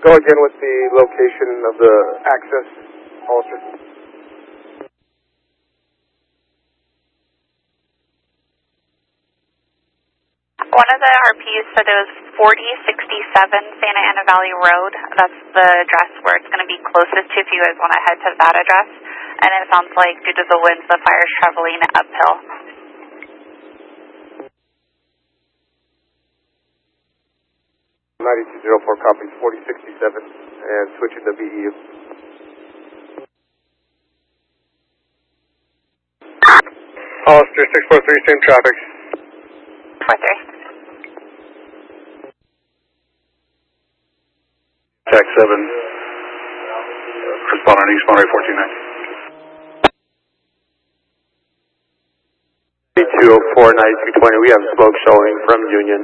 Go again with the location of the access, Hollister. One of the RPs said it was 4067 Santa Ana Valley Road. That's the address where it's going to be closest to if you guys want to head to that address. And it sounds like due to the winds, the fire is traveling uphill. 9204 copies 4067 and switching to VEU. Hollister 643, same traffic. 43. Tax 7, respond on East Monterey 1490. 204, 9220, we have smoke showing from Union.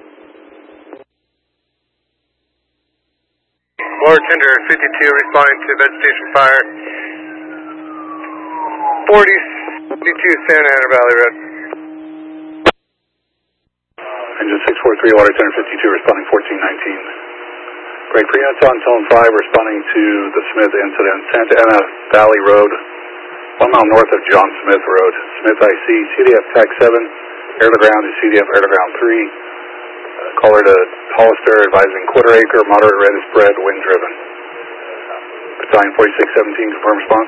Bartender 52 responding to vegetation fire. 4052 Santa Ana Valley Road. Engine 643, water tender 52 responding 1419. Great, for units on zone 5 responding to the Smith incident, Santa Ana Valley Road, 1 mile north of John Smith Road. Smith IC, CDF TAC 7, air to ground is CDF air to ground 3. Caller to Hollister advising quarter acre, moderate rate of spread, wind driven. Battalion 4617, confirm response.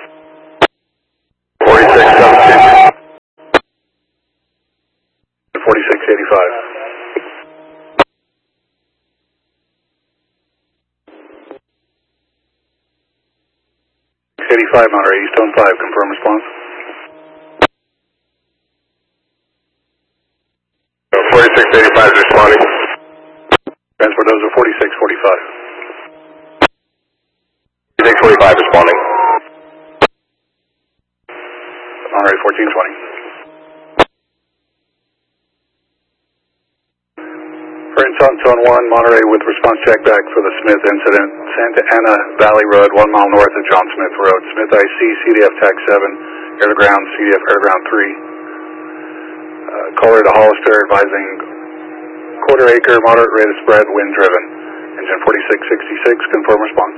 4617. 4685. 85 Monterey, East Zone 5, confirm response. 4685 is responding. Transport dozer 4645. 4645 responding. Monterey 1420. Current on zone 1, Monterey with response check back for the Smith incident. Santa Ana Valley Road, 1 mile north of John Smith Road. Smith IC, CDF TAC 7, air to ground, CDF air to ground 3. Caller to Hollister advising quarter acre, moderate rate of spread, wind driven. Engine 4666, confirm response.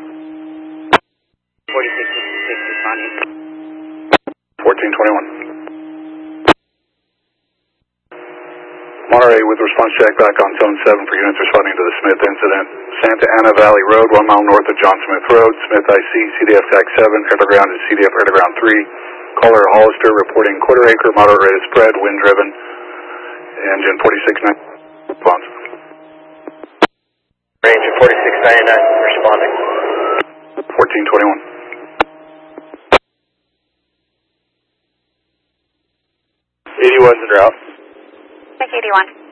4666 responding. 1421. Monterey with response check back on zone 7 for units responding to the Smith incident. Santa Ana Valley Road, 1 mile north of John Smith Road. Smith IC, CDF TAC 7, air to ground is CDF air to ground 3. Caller Hollister reporting quarter acre, moderate rate of spread, wind driven. Engine 4699, response. Range of 4699, responding. 1421. 81's a drought. Check 81.